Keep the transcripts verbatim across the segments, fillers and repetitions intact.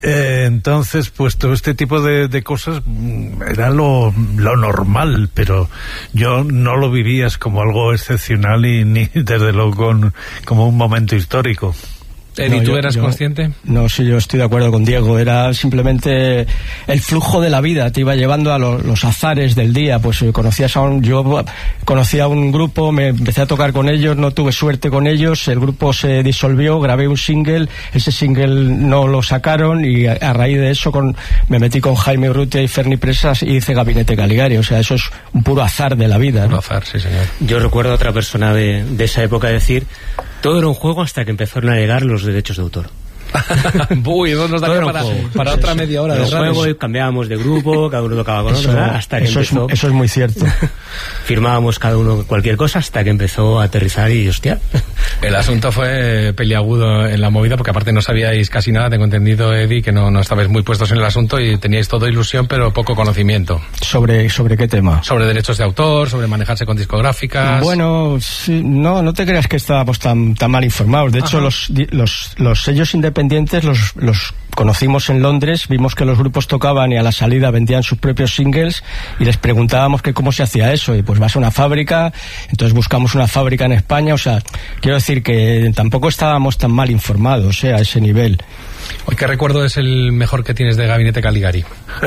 Eh, entonces, pues todo este tipo de, de cosas era lo, lo normal, pero yo no lo vivías como algo excepcional y ni desde luego con, como un momento histórico. Eddie, no, ¿tú yo, eras yo, consciente? No, sí, yo estoy de acuerdo con Diego. Era simplemente el flujo de la vida, te iba llevando a lo, los azares del día. Pues conocías a un, yo conocía a un grupo, me empecé a tocar con ellos, no tuve suerte con ellos, el grupo se disolvió, grabé un single, ese single no lo sacaron y a, a raíz de eso con, me metí con Jaime Urrutia y Ferni Presas y hice Gabinete Caligari. O sea, eso es un puro azar de la vida, Puro ¿no? azar, sí, señor. Yo recuerdo a otra persona de, de esa época decir: todo era un juego hasta que empezaron a llegar los derechos de autor. Uy, eso nos daría para, para otra media hora de radio. Juego, y cambiábamos de grupo, cada uno tocaba con otro, hasta que eso empezó. Es, eso es muy cierto. Firmábamos cada uno cualquier cosa hasta que empezó a aterrizar y hostia. El asunto fue peliagudo en la movida, porque aparte no sabíais casi nada. Tengo entendido, Eddie, que no, no estabais muy puestos en el asunto y teníais toda ilusión, pero poco conocimiento. ¿Sobre, sobre qué tema? Sobre derechos de autor, sobre manejarse con discográficas. Bueno, sí, no, no te creas que estábamos tan, tan mal informados. De hecho, los, los, los sellos independientes los, los conocimos en Londres, vimos que los grupos tocaban y a la salida vendían sus propios singles y les preguntábamos que cómo se hacía eso, y pues vas a una fábrica, entonces buscamos una fábrica en España. O sea, quiero decir que tampoco estábamos tan mal informados, eh, a ese nivel. Hoy, ¿qué recuerdo es el mejor que tienes de Gabinete Caligari?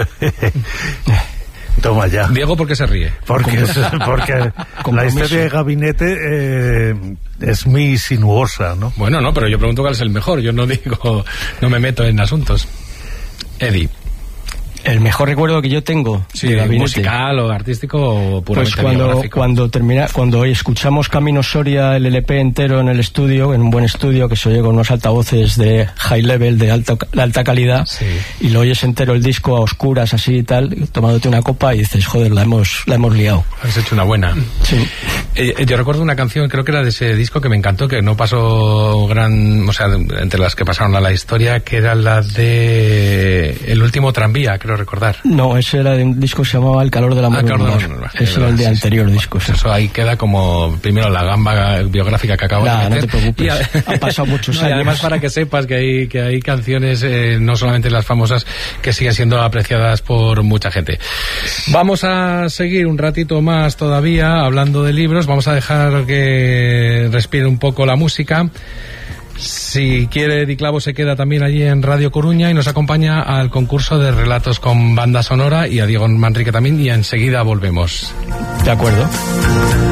Toma ya. Diego, ¿por qué se ríe? Porque, es, porque la historia de Gabinete eh, es muy sinuosa, ¿no? Bueno, no, pero yo pregunto cuál es el mejor. Yo no digo, no me meto en asuntos. Eddie. El mejor recuerdo que yo tengo, sí, de Gabinete, musical o artístico o puramente pues cuando biográfico. cuando termina cuando escuchamos Camino Soria, el L P entero en el estudio, en un buen estudio que se oye con unos altavoces de high level, de alta de alta calidad, sí. Y lo oyes entero el disco a oscuras así y tal, tomándote una copa y dices, joder, la hemos la hemos liado. Has hecho una buena. Sí. Eh, yo recuerdo una canción, creo que era de ese disco que me encantó, que no pasó gran, o sea, entre las que pasaron a la historia, que era la de El último tranvía, creo recordar. No, ese era de un disco que se llamaba El calor de la Ah, mano. Ese era el de sí, anterior sí. disco. Pues eso ahí queda como, primero, la gamba biográfica que acabo nah, de meter. No te preocupes, a... han pasado muchos no, años. Y además para que sepas que hay, que hay canciones, eh, no solamente las famosas, que siguen siendo apreciadas por mucha gente. Vamos a seguir un ratito más todavía hablando de libros. Vamos a dejar que respire un poco la música. Si quiere, Di Clavo se queda también allí en Radio Coruña y nos acompaña al concurso de relatos con banda sonora, y a Diego Manrique también, y enseguida volvemos. De acuerdo.